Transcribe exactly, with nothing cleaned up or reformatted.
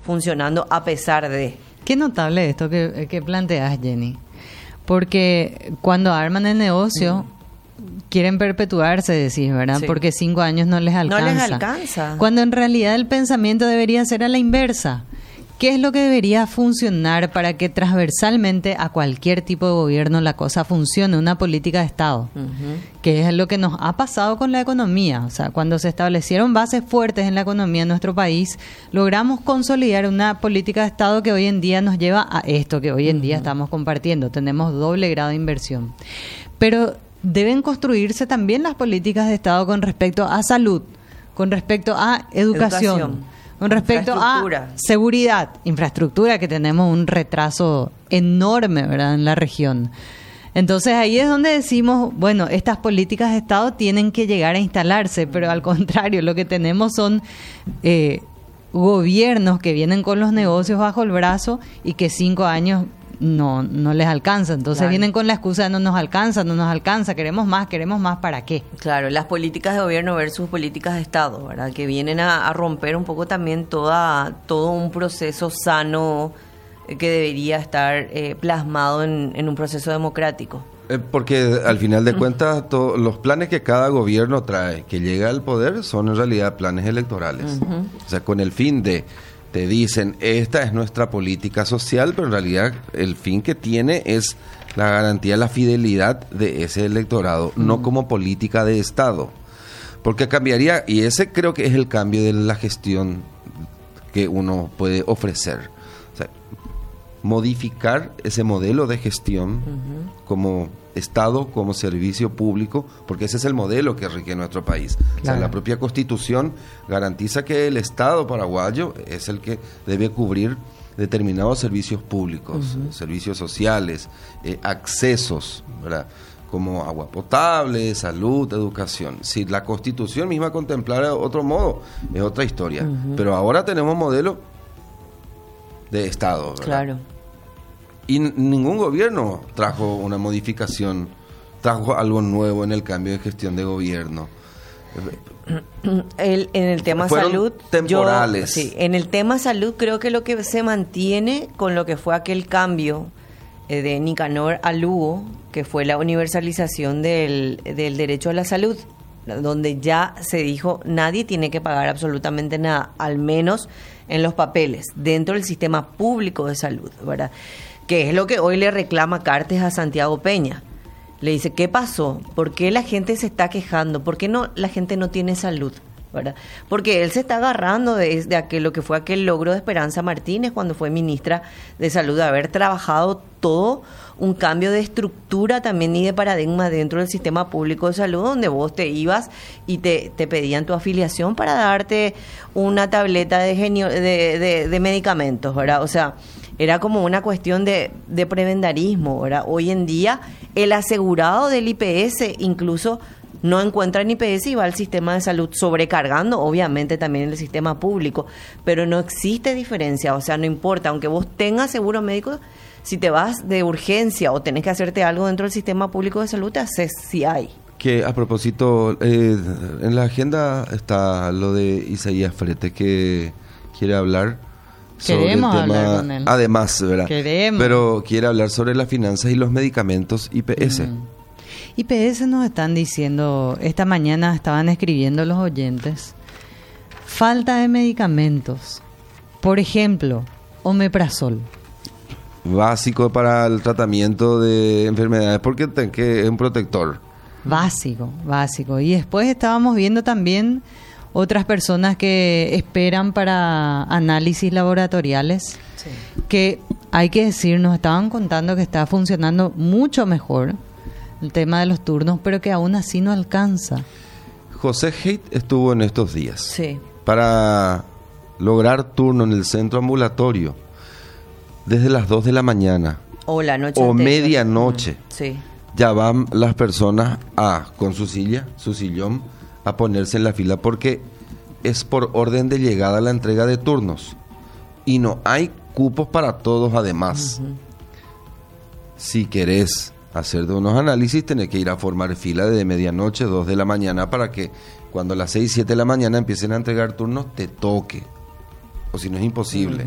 funcionando a pesar de. Qué notable esto que, que planteas, Jenny. Porque cuando arman el negocio, mm. quieren perpetuarse, decís, ¿verdad? Sí. Porque cinco años no les alcanza. No les alcanza. Cuando en realidad el pensamiento debería ser a la inversa. ¿Qué es lo que debería funcionar para que transversalmente a cualquier tipo de gobierno la cosa funcione? Una política de Estado, uh-huh. que es lo que nos ha pasado con la economía. O sea, cuando se establecieron bases fuertes en la economía en nuestro país, logramos consolidar una política de Estado que hoy en día nos lleva a esto que hoy en uh-huh. día estamos compartiendo. Tenemos doble grado de inversión. Pero deben construirse también las políticas de Estado con respecto a salud, con respecto a educación. educación. Con respecto a seguridad, infraestructura, que tenemos un retraso enorme, ¿verdad?, en la región. Entonces ahí es donde decimos, bueno, estas políticas de Estado tienen que llegar a instalarse, pero al contrario, lo que tenemos son eh, gobiernos que vienen con los negocios bajo el brazo y que cinco años no no les alcanza. Entonces claro. vienen con la excusa de no nos alcanza, no nos alcanza, queremos más, queremos más, ¿para qué? Claro, las políticas de gobierno versus políticas de Estado, ¿verdad? Que vienen a, a romper un poco también toda todo un proceso sano que debería estar eh, plasmado en, en un proceso democrático. Eh, porque al final de cuentas to, los planes que cada gobierno trae, que llega al poder, son en realidad planes electorales. Uh-huh. O sea, con el fin de te dicen, esta es nuestra política social, pero en realidad el fin que tiene es la garantía, la fidelidad de ese electorado, mm. no como política de Estado. Porque cambiaría, y ese creo que es el cambio de la gestión que uno puede ofrecer. O sea, modificar ese modelo de gestión uh-huh. como Estado, como servicio público, porque ese es el modelo que rige nuestro país. Claro. O sea, la propia Constitución garantiza que el Estado paraguayo es el que debe cubrir determinados servicios públicos, uh-huh. servicios sociales, eh, accesos, ¿verdad?, como agua potable, salud, educación. Si la Constitución misma contemplara otro modo, es otra historia. Uh-huh. Pero ahora tenemos modelo de Estado, ¿verdad? Claro. Y n- ningún gobierno trajo una modificación, trajo algo nuevo en el cambio de gestión de gobierno. El, en el tema Fueron salud, temporales. Yo, sí, en el tema salud creo que lo que se mantiene con lo que fue aquel cambio eh, de Nicanor a Lugo, que fue la universalización del, del derecho a la salud, donde ya se dijo nadie tiene que pagar absolutamente nada, al menos en los papeles, dentro del sistema público de salud, ¿verdad? Que es lo que hoy le reclama Cartes a Santiago Peña. Le dice, ¿qué pasó? ¿Por qué la gente se está quejando? ¿Por qué no la gente no tiene salud? ¿Verdad? Porque él se está agarrando de, de aquel, lo que fue aquel logro de Esperanza Martínez cuando fue ministra de Salud, de haber trabajado todo un cambio de estructura también y de paradigma dentro del sistema público de salud, donde vos te ibas y te, te pedían tu afiliación para darte una tableta de, genio, de, de, de medicamentos, ¿verdad? O sea, era como una cuestión de, de prebendarismo, ¿verdad? Hoy en día el asegurado del I P S incluso no encuentra en I P S y va al sistema de salud sobrecargando, obviamente también el sistema público, pero no existe diferencia, o sea, no importa, aunque vos tengas seguro médico, si te vas de urgencia o tenés que hacerte algo dentro del sistema público de salud, te haces si hay. Que a propósito, eh, en la agenda está lo de Isaías Frete, que quiere hablar sobre Queremos el tema, hablar con él. Además, ¿verdad? Queremos. Pero quiere hablar sobre las finanzas y los medicamentos I P S. Mm. I P S nos están diciendo, esta mañana estaban escribiendo los oyentes, falta de medicamentos. Por ejemplo, omeprazol. Básico para el tratamiento de enfermedades, porque ten que es un protector. Básico, básico. Y después estábamos viendo también otras personas que esperan para análisis laboratoriales, sí. que hay que decir, nos estaban contando que está funcionando mucho mejor el tema de los turnos, pero que aún así no alcanza. José Haidt estuvo en estos días sí. para lograr turno en el centro ambulatorio desde las dos de la mañana o la noche o anterior. medianoche. Sí. Ya van las personas a con su silla, su sillón, a ponerse en la fila porque es por orden de llegada la entrega de turnos y no hay cupos para todos además. Uh-huh. Si querés hacer de unos análisis, tenés que ir a formar fila de medianoche, dos de la mañana, para que cuando a las seis, siete de la mañana empiecen a entregar turnos, te toque. O si no es imposible.